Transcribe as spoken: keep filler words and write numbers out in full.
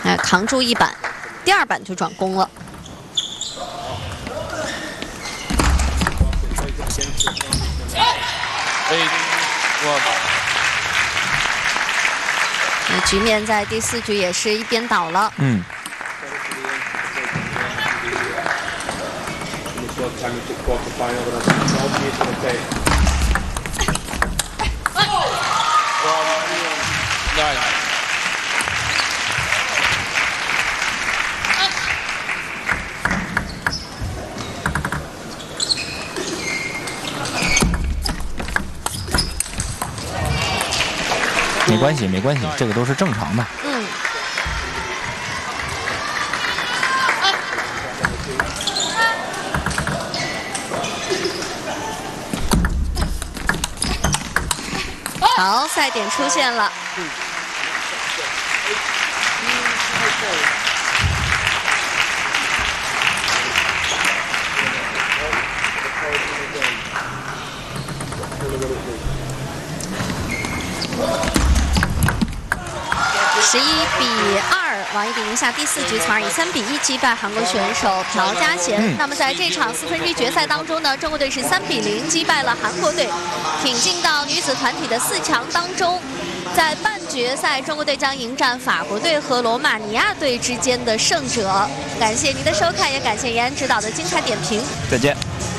哎，扛住一板，第二板就转攻了。那局面在第四局也是一边倒了。 嗯。 没关系，没关系，这个都是正常的。 嗯。好，赛点出现了。十一比二，王一迪赢下第四局，从而以三比一击败韩国选手朴嘉贤。嗯、那么在这场四分之一决赛当中呢，中国队是三比零击败了韩国队，挺进到女子团体的四强当中。在半决赛，中国队将迎战法国队和罗马尼亚队之间的胜者。感谢您的收看，也感谢延安指导的精彩点评。 再见。